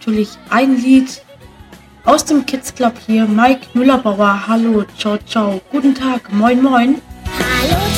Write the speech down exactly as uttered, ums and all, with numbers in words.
natürlich ein Lied aus dem Kids Club hier. Mike Müller-Bauer, hallo, ciao, ciao, guten Tag, moin, moin.